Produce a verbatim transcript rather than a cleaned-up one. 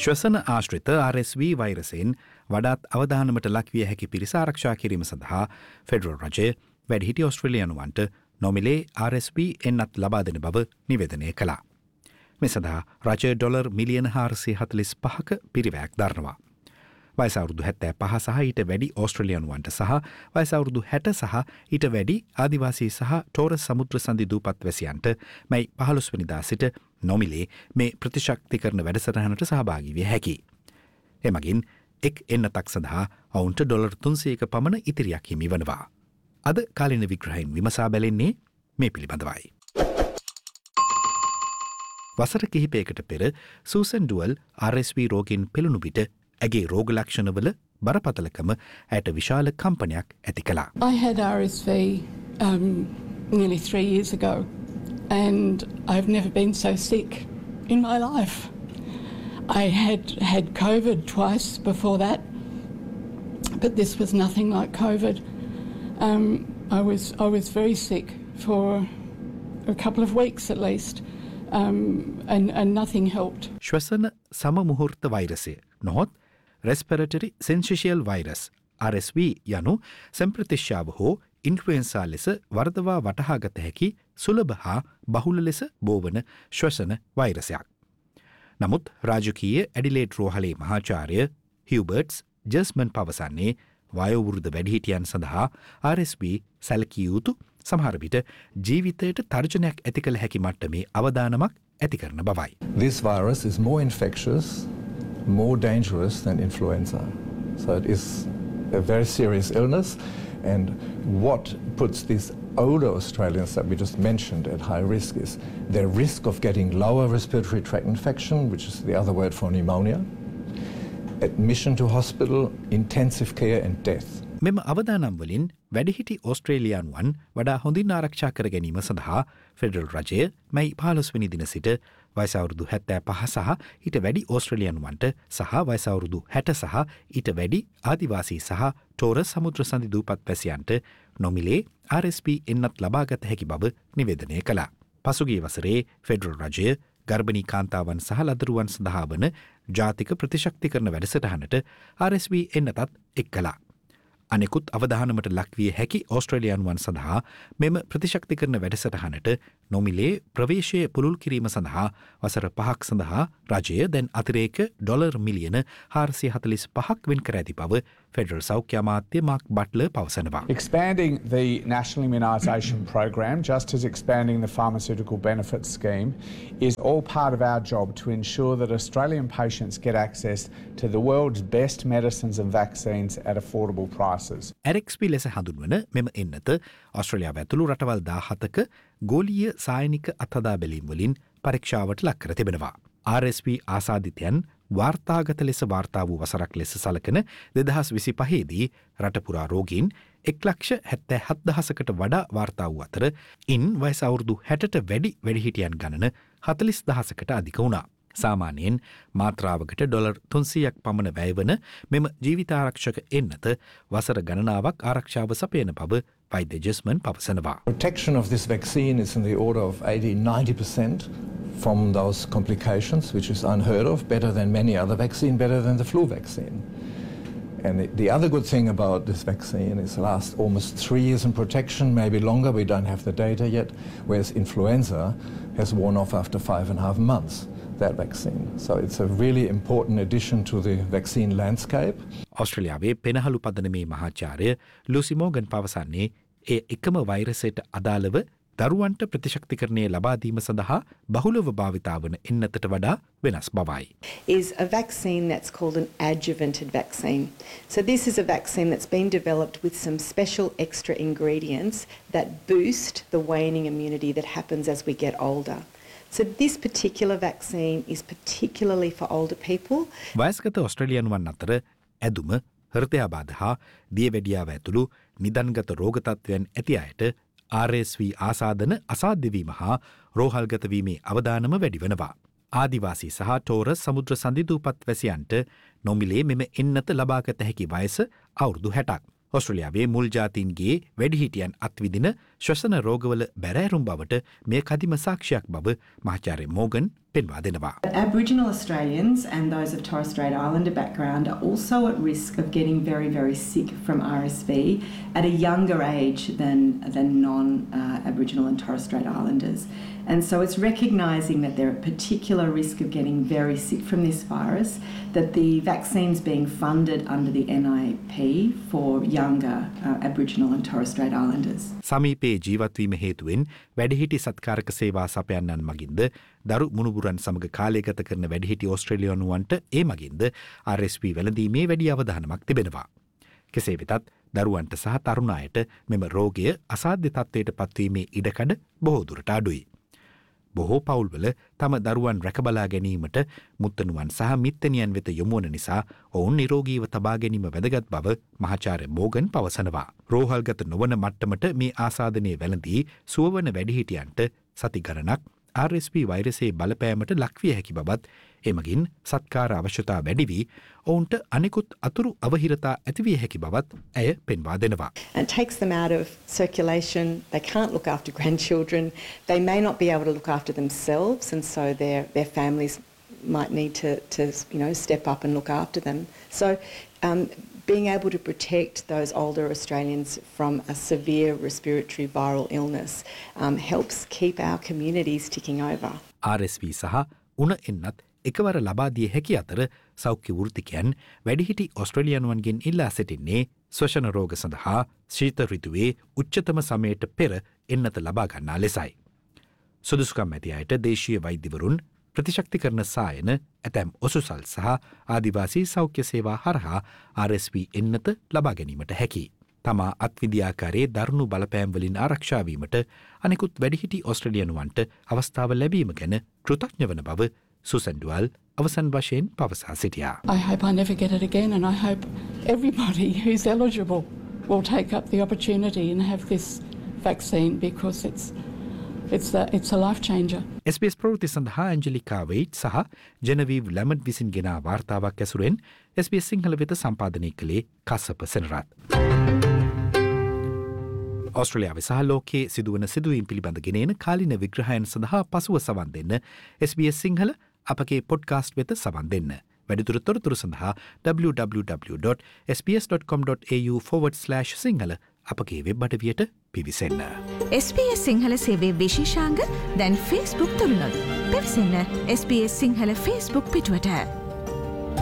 ශ්වසන ආශ්‍රිත R S වී වෛරසයෙන් වඩාත් අවධානමට ලක්විය හැකි පිරිස ආරක්ෂා කිරීම සඳහා ෆෙඩරල් රජය වැඩිහිටි ඔස්ට්‍රේලියානුවන්ට නොමිලේ ආර් එස් වී එන්නත් ලබා දෙන බව නිවේදනය කළා. මේ සඳහා රජය ඩොලර් මිලියන හාරසිය හතළිස් පහක පිරිවැයක් දරනවා. වයස අවුරුදු හැත්තෑ පහ සහ ඊට වැඩි ඕස්ට්‍රේලියානුවන්ට සහ වයස අවුරුදු හැට සහ ඊට වැඩි ආදිවාසී සහ ටෝරස් සමුද්‍ර සන්ධි දූපත් වැසියන්ට මැයි පහළොස් වෙනිදා සිට නොමිලේ මේ ප්‍රතිශක්තිකරණ වැඩසටහනට සහභාගී විය හැකියි. එමගින් එක් එන්නතක් සඳහා ඔවුන්ට ඩොලර් තුන්සියයක පමණ ඉතිරියක් හිමි වනවා. අද කාලින විග්‍රහයෙන් විමසා බැලෙන්නේ මේ පිළිබඳවයි. වසර කිහිපයකට පෙර සූසන් ඩුවල් ආර් එස් වී රෝගීන් පෙළුණු විට ඇගේ රෝග ලක්ෂණවල බරපතලකම ඇයට විශාල කම්පනයක් ඇති කළා. I had R S V um, nearly three years ago and I've never been so sick in my life. I had had COVID twice before that, but this was nothing like COVID. Um, I was I was very sick for a couple of weeks at least, um, and, and nothing helped. ශ්වසන සමමුහූර්ත වෛරසය නොහොත් රෙස්පිරටරි සින්සිෂියල් virus R S වී යනු සම්ප්‍රතිශ්‍යාව හෝ ඉන්ෆ්ලුවෙන්සා ලෙස වර්ධවා වටහාගත හැකි සුලභ හා බහුල ලෙස බෝවන ශ්වසන වෛරසයක්. නමුත් රාජකීය ඇඩිලේඩ් රෝහලේ මහාචාර්ය හියුබර්ට්ස් ජස්මන් පවසන්නේ වයෝවෘද්ධ වැඩිහිටියන් සඳහා ආර් එස් වී සැලකිය යුතු සමහර විට ජීවිතයට තර්ජනයක් ඇති කළ හැකි මට්ටමේ අවදානමක් ඇති කරන බවයි. This virus is more infectious, more dangerous than influenza. So it is a very serious illness, and what puts these older Australians that we just mentioned at high risk is their risk of getting lower respiratory tract infection, which is the other word for pneumonia, admission to hospital, intensive care and death. මෙම අවදානම් වලින් වැඩිහිටි ඕස්ට්‍රේලියානුවන් වඩා හොඳින් ආරක්ෂා කර ගැනීම සඳහා ෆෙඩරල් රජය මැයි පහළොස් වෙනි දින සිට වයස අවුරුදු හැත්තෑ පහ සහ ඊට වැඩි ඕස්ට්‍රේලියානුවන්ට සහ වයස අවුරුදු හැට සහ ඊට වැඩි ආදිවාසී සහ ටෝරස් සමුද්‍ර සන්ධි දූපත් වැසියන්ට නොමිලේ ආර් එස් වී එන්නත් ලබාගත හැකි බව නිවේදනය කළා. පසුගිය වසරේ ෆෙඩරල් රජය ගර්භණී කාන්තාවන් සහ ලදරුවන් සඳහා වන ජාතික ප්‍රතිශක්තිකරණ වැඩසටහනට ආර් එස් වී එන්නතත් එක් කළා. අනෙකුත් අවධානමට ලක්විය හැකි ඕස්ට්‍රේලියානුවන් සඳහා මෙම ප්‍රතිශක්තිකරණ වැඩසටහනට නොමිලේ ප්‍රවේශය පුළුල් කිරීම සඳහා වසර පහක් සඳහා රජය දැන් අතිරේක ඩොලර් මිලියන හාරසිය හතළිස් පහක් වෙන් කර ඇති බව ෆෙඩරල් සෞඛ්‍ය අමාත්‍ය මාක් බට්ලර් පවසනවා. Expanding the National Immunisation Program, just as expanding the Pharmaceutical Benefits Scheme, is all part of our job to ensure that Australian patients get access to the world's best medicines and vaccines at affordable prices. ඇරෙක්ස්පි ලෙස හඳුන්වන මෙම එන්නත ඔස්ට්‍රේලියාව ඇතුළු රටවල් දාහතක ගෝලීය සායනික අත්හදා බැලීම් වලින් පරීක්ෂාවට ලක් කර තිබෙනවා. ආර් එස් වී ආසාදිතයන් වාර්තාගත ලෙස වාර්තා වූ වසරක් ලෙස සලකන දෙදහස් විසි පහේදී රටපුරා රෝගීන් එක් ලක්ෂ හැත්තෑ හත් දහසකට වඩා වාර්තා වූ අතර ඉන් වයස අවුරුදු හැටට වැඩි වැඩිහිටියන් ගණන හතළිස් දහසකට අධික වුණා. සාමාන්‍යයෙන් මාත්‍රාවකට ඩොලර් තුන්සියයක් පමණ වැයවන මෙම ජීවිතාරක්ෂක එන්නත වසර ගණනාවක් ආරක්ෂාව සපයන බව වෛද්‍ය ජස්මන් පවසනවා. Protection of this vaccine is in the order of eighty to ninety percent from those complications, which is unheard of, better than many other vaccine, better than the flu vaccine. And the, the other good thing about this vaccine is it lasts almost three years in protection, maybe longer, we don't have the data yet, whereas influenza has worn off after five and a half months, that vaccine. So it's a really important addition to the vaccine landscape. ඔස්ට්‍රේලියාවේ පෙනහළු පදනමේ මහාචාර්ය ලූසි Morgan පවසන්නේ ඒ එකම වෛරසයට අදාළව දරුවන්ට ප්‍රතිශක්තිකරණය ලබා දීම සඳහා බහුලව භාවිතා වන එන්නතට වඩා වෙනස් බවයි. Is a vaccine that's called an adjuvanted vaccine. So this is a vaccine that's been developed with some special extra ingredients that boost the waning immunity that happens as we get older. So this particular vaccine is particularly for older people. වයස්ගත ඔස්ට්‍රේලියානුවන් අතර ඇදුම, හෘදයාබාධ හා දියවැඩියාව ඇතුළු නිදන්ගත රෝග තත්ත්වයන් ඇති අයට R S වී ආසාදන අසාධ්‍යවීම හා රෝහල්ගතවීමේ අවදානම වැඩි වනවා. ආදිවාසී සහ ටෝරස් සමුද්‍ර සන්ධි දූපත් වැසියන්ට නොමිලේ මෙම එන්නත ලබාගත හැකි වයස අවුරුදු හැටක්. ඔස්ට්‍රේලියාවේ මුල් ජාතීන්ගේ වැඩිහිටියන් අත්විදින ශ්වසන රෝගවල බැරෑරුම් බවට මේ කදිම සාක්ෂයක් බව මහාචාර්ය මෝගන් පෙන්වා දෙනවා. Aboriginal Australians and those of Torres Strait Islander background are also at risk of getting very, very sick from R S V at a younger age than, than non-Aboriginal uh, and Torres Strait Islanders. And so it's recognising that they're at particular risk of getting very sick from this virus, that the vaccine's being funded under the N I P for younger uh, Aboriginal and Torres Strait Islanders. සමීපයේ ජීවත්වීම හේතුවෙන් වැඩිහිටි සත්කාරක සේවා සපයන්නන් මගින්ද දරු මුණුබුරන් සමග කාලය ගත කරන වැඩිහිටි ඕස්ට්‍රේලියානුවන්ට ඒ මගින්ද R S V වැළඳීමේ වැඩි අවධානමක් තිබෙනවා. කෙසේ වෙතත් දරුවන්ට සහ තරුණ අයට මෙම රෝගය අසාධ්‍ය තත්ත්වයට පත්වීමේ ඉඩකඩ බොහෝ දුරට අඩුයි. බොහෝ පවුල්වල තම දරුවන් රැකබලා ගැනීමට මුත්තනුවන් සහ මිත්තනියන් වෙත යොමුවන නිසා ඔවුන් නිරෝගීව තබා ගැනීම වැදගත් බව මහාචාර්ය මෝගන් පවසනවා. රෝහල්ගත නොවන මට්ටමට මේ ආසාදනය වැළඳී සුවවන වැඩිහිටියන්ට සති ගණනක් R S V වෛරසයේ බලපෑමට ලක්විය හැකි බවත් එමගින් සත්කාර අවශ්‍යතා වැඩි වී ඔවුන්ට අනෙකුත් අතුරු අවහිරතා ඇතිවිය හැකි බවත් ඇය පෙන්වා දෙනවා. And it takes them out of circulation. They can't look after grandchildren. They may not be able to look after themselves, and so their their families might need to to you know step up and look after them. So um, being able to protect those older Australians from a severe respiratory viral illness um, helps keep our communities ticking over. R S V සහ උණ එන්නත් එකවර ලබා දිය හැකි අතර සෞඛ්‍ය වෘත්තිකයන් වැඩිහිටි ඔස්ට්‍රේලියානුවන්ගෙන් ඉල්ලා සිටින්නේ ශ්වසන රෝග සඳහා ශීත ඍතුවේ උච්චතම සමයට පෙර එන්නත ලබා ගන්නා ලෙසයි. සුදුසුකම් ඇති අයට දේශීය වෛද්‍යවරුන් ප්‍රතිශක්ති කරන සායන ඇතැම් ඔසුසල් සහ ආදිවාසී සෞඛ්‍ය සේවා හරහා R S V එන්නත ලබා ගැනීමට හැකි. තමා අත්විදියාකාරයේ දරුණු බලපෑම්වලින් ආරක්ෂාවීමට අනෙකුත් වැඩිහිටි ඔස්ට්‍රේලියානුවන්ට අවස්ථාව ලැබීම ගැන කෘතඥ වන බව Susan Dual අවසන් වශයෙන් පවසා සිටියා. I hope I never get it again, and I hope everybody who's eligible will take up the opportunity and have this vaccine because it's it's a, it's a life changer. S B S ප්‍රවෘත්ති සඳහා ඇන්ජලිකා weight සහ ජෙනවීව් ලැමඩ් විසින් ගෙනා වාර්තාවක් ඇසුරෙන් S B S Sinhala වෙත සම්පාදනය කළේ කස්සප සෙනරත්. ඔස්ට්‍රේලියාව සහ ලෝකයේ සිදුවන සිදුවීම් පිළිබඳ ගෙනෙන කාලින විග්‍රහයන් සඳහා පසුව සවන් දෙන්න S B S සිංහල අපගේ පොඩ්කාස්ට් වෙත සවන් දෙන්න. වැඩිදුර තොරතුරු සඳහා w w w dot s b s dot com dot a u forward slash Sinhala අපගේ web අඩවියට පිවිසෙන්න. S B S Sinhala සේවයේ විශේෂාංග දැන් Facebook තුලිනුත් පිවිසෙන්න S B S Sinhala Facebook පිටුවට.